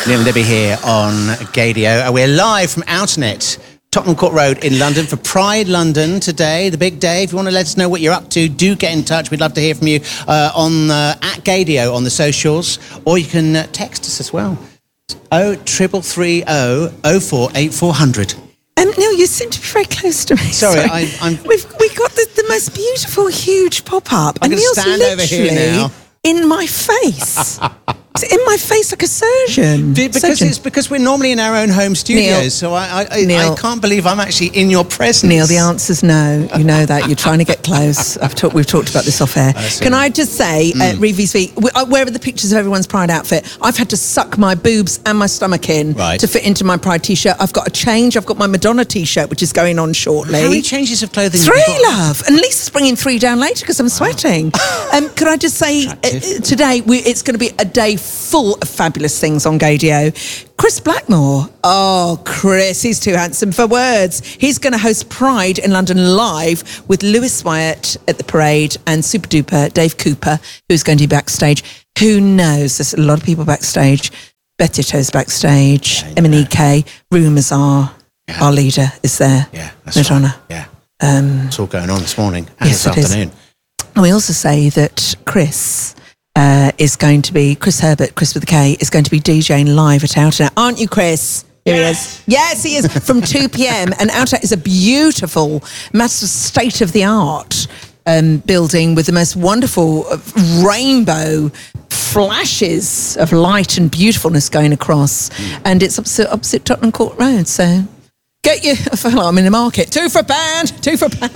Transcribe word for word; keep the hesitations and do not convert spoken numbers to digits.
Neil and Debbie here on Gaydio. We're live from Outernet, Tottenham Court Road in London for Pride London today, the big day. If you want to let us know what you're up to, do get in touch. We'd love to hear from you uh, on uh, at Gaydio on the socials, or you can uh, text us as well. Oh triple three oh oh four eight four hundred. Um, Neil, you seem to be very close to me. Sorry, I, I'm. We've we got the, the most beautiful, huge pop-up. I'm and going to Neil's stand over here now. In my face. It's in my face like a surgeon. Because surgeon. it's because we're normally in our own home studios, Neil, so I I, Neil, I can't believe I'm actually in your presence. Neil, the answer's no. You know that. You're trying to get close. I've talked. We've talked about this off air. I Can I just say, mm. uh, Reeves V, where are the pictures of everyone's Pride outfit? I've had to suck my boobs and my stomach in right. to fit into my Pride t-shirt. I've got a change. I've got my Madonna t-shirt, which is going on shortly. How many changes of clothing? Three, love. And Lisa's bringing three down later because I'm wow. sweating. um, could I just say, uh, today we, it's going to be a day full of fabulous things on Gaydio. Chris Blackmore. Oh, Chris, he's too handsome for words. He's going to host Pride in London live with Lewis Wyatt at the parade and super duper Dave Cooper, who's going to be backstage. Who knows? There's a lot of people backstage. Beth Ditto's backstage. Yeah, yeah. Emanike. Rumours are yeah. our leader is there. Yeah, that's Madonna. right. Yeah. Um, it's all going on this morning and yes, this afternoon. And we also say that Chris... Uh, is going to be, Chris Herbert, Chris with a K, is going to be DJing live at Outernet. Aren't you, Chris? Here yes. he is. Yes, he is, from two p.m. And Outernet is a beautiful, massive state-of-the-art um, building with the most wonderful rainbow flashes of light and beautifulness going across. Mm. And it's opposite, opposite Tottenham Court Road, so get your, I'm in the market. Two for a pound, two for a pound.